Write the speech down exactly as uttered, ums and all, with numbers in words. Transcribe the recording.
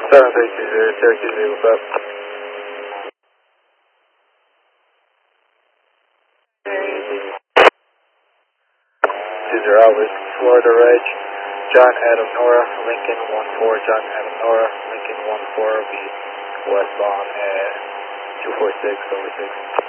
seven three two zero, Syracuse, what's up? two zero, Whiskey, Florida, Reg. John Adam Nora, Lincoln one four, John Adam Nora, Lincoln one four, be westbound at two four six over six.